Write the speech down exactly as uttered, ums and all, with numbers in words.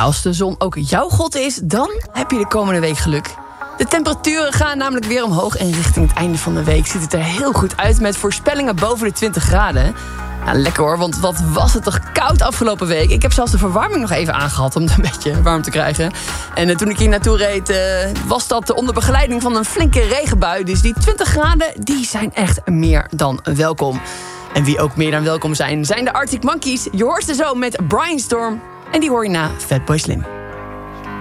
Nou, als de zon ook jouw god is, dan heb je de komende week geluk. De temperaturen gaan namelijk weer omhoog en richting het einde van de week ziet het er heel goed uit met voorspellingen boven de twintig graden. Nou, lekker hoor, want wat was het toch koud afgelopen week. Ik heb zelfs de verwarming nog even aangehad om het een beetje warm te krijgen. En uh, toen ik hier naartoe reed, uh, was dat onder begeleiding van een flinke regenbui. Dus die twintig graden, die zijn echt meer dan welkom. En wie ook meer dan welkom zijn, zijn de Arctic Monkeys. Je hoort ze zo met Brainstorm. En die hoor je na Fatboy Slim.